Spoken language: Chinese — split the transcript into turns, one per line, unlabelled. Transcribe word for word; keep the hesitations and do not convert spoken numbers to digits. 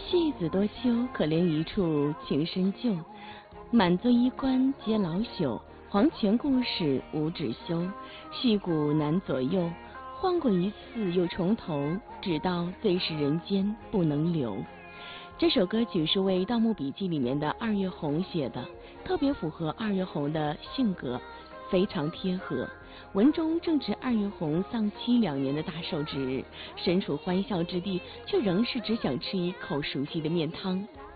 戏子多秋，可怜一处情深旧。满座衣冠皆老朽，黄泉故事无止休。戏骨难左右，换过一次又重头，直到最是人间不能留。这首歌曲是为《盗墓笔记》里面的二月红写的，特别符合二月红的性格，非常贴合。文中正值二月红丧妻两年的大寿之日，身处欢笑之地，却仍是只想吃一口熟悉的面汤。